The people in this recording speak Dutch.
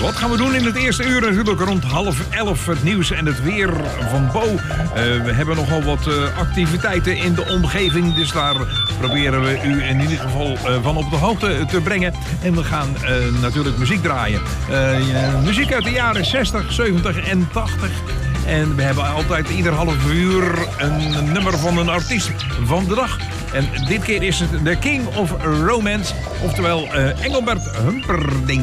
Wat gaan we doen in het eerste uur? Natuurlijk rond 10:30 het nieuws en het weer van Bo. We hebben nogal wat activiteiten in de omgeving. Dus daar proberen we u in ieder geval van op de hoogte te brengen. En we gaan natuurlijk muziek draaien. Muziek uit de jaren 60, 70 en 80. En we hebben altijd ieder half uur een nummer van een artiest van de dag. En dit keer is het The King of Romance. Oftewel Engelbert Humperdinck.